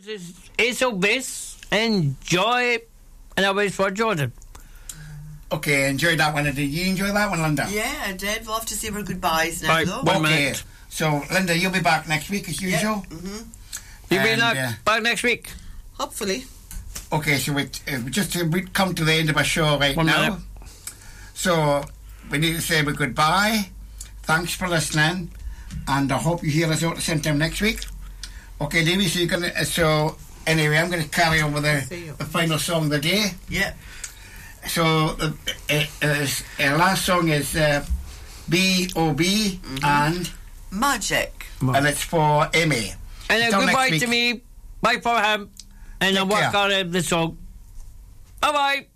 it's a bliss. Enjoy. And I wish for Jordan. Okay, enjoyed that one. Did you enjoy that one, Linda? Yeah, I did. We'll have to say our goodbyes now, Right, though. one Okay, minute. so Linda, you'll be back next week as usual. You'll be And, back next week. Hopefully. Okay, so we just come to the end of our show right One now. minute. So we need to say our goodbye. Thanks for listening, and I hope you hear us out at the same time next week. Okay, Davey. So you're gonna. So anyway, I'm going to carry on with the final song of the day. Yeah. So our last song is B.O.B. and Magic. and it's for Amy. And Until goodbye next to week. me. Bye for him. And I'll Take work care. on the song. Bye bye.